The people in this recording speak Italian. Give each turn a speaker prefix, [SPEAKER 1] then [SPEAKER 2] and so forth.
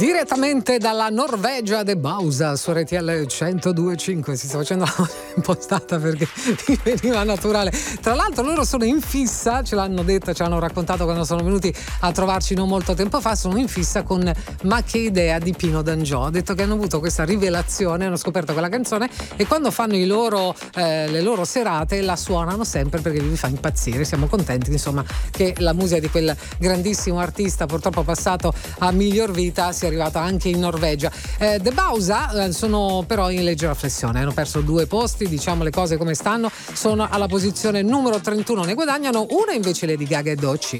[SPEAKER 1] Direttamente dalla Norvegia, De Bausa su RTL 102.5. Si sta facendo la impostata perché mi veniva naturale. Tra l'altro loro sono in fissa, ce l'hanno detto, ce l'hanno raccontato quando sono venuti a trovarci non molto tempo fa, sono in fissa con Ma che idea di Pino D'Angio. Ha detto che hanno avuto questa rivelazione, hanno scoperto quella canzone e quando fanno le loro serate la suonano sempre perché vi fa impazzire. Siamo contenti insomma che la musica di quel grandissimo artista, purtroppo passato a miglior vita, sia arrivata anche in Norvegia. De Bausa sono però in leggera flessione, hanno perso 2 posti, diciamo le cose come stanno, sono alla posizione numero 31, ne guadagnano una invece Lady Gaga e Doechii.